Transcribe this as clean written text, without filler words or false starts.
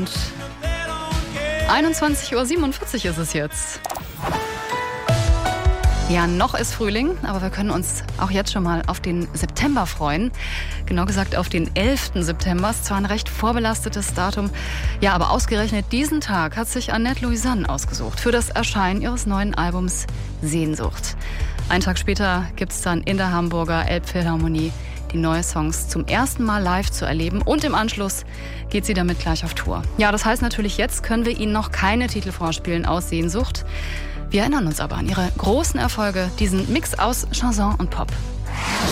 und 21:47 Uhr ist es jetzt. Ja, noch ist Frühling, aber wir können uns auch jetzt schon mal auf den September freuen. Genau gesagt auf den 11. September. Ist zwar ein recht vorbelastetes Datum, ja, aber ausgerechnet diesen Tag hat sich Annette Louisanne ausgesucht für das Erscheinen ihres neuen Albums Sehnsucht. Einen Tag später gibt's dann in der Hamburger Elbphilharmonie die neuen Songs zum ersten Mal live zu erleben und im Anschluss geht sie damit gleich auf Tour. Ja, das heißt natürlich, jetzt können wir Ihnen noch keine Titel vorspielen aus Sehnsucht. Wir erinnern uns aber an ihre großen Erfolge, diesen Mix aus Chanson und Pop.